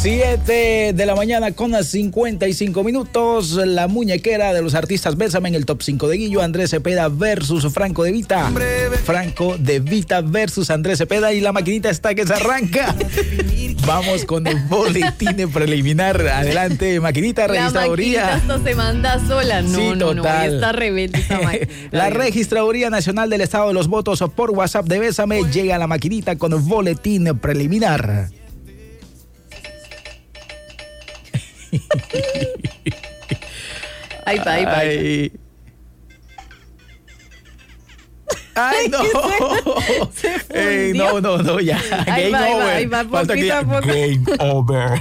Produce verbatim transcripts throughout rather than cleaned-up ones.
siete de la mañana con cincuenta y cinco minutos. La muñequera de los artistas Bésame en el top cinco de Guillo. Andrés Cepeda versus Franco De Vita. Franco De Vita versus Andrés Cepeda. Y la maquinita está que se arranca. Vamos con el boletín preliminar. Adelante, maquinita, registraduría. La maquinita esto se manda sola. No, sí, no, total. no. Está rebelde esa maquinita. La Registraduría Nacional del Estado de los Votos por WhatsApp de Bésame. Llega a la maquinita con el boletín preliminar. Ahí va, ahí va. Ay. Ay, no. Se, se Ey, no, no, no, ya. Ahí Game va, ahí over. va, ahí va, Falta poquito que- a poco. Game over.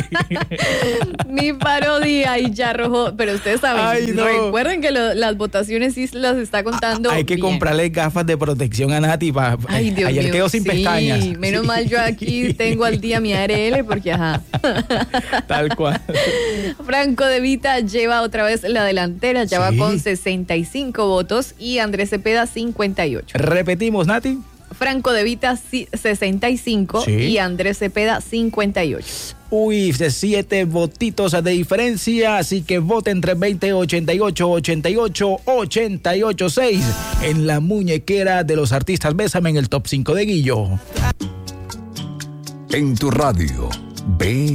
Mi parodia y ya arrojó. Pero ustedes saben, Ay, no. recuerden que lo- las votaciones sí las está contando. Hay que bien. comprarle gafas de protección a Nati. Pa, Ay, Dios ayer mío, quedó sin sí, pestañas. menos Sí. mal yo aquí tengo al día mi A R L porque ajá. Tal cual. Franco De Vita lleva otra vez la delantera, ya Sí. va con sesenta y cinco votos y Andrés Cepeda cincuenta y ocho. Repetimos, Nati. Franco De Vita sí, sesenta y cinco Sí. y Andrés Cepeda cincuenta y ocho. Uy, siete votitos de diferencia, así que vote entre veinte, ochenta y ocho, ochenta y ocho, ochenta y ocho, seis en la muñequera de los artistas Bésame en el top cinco de Guillo. En tu radio, ve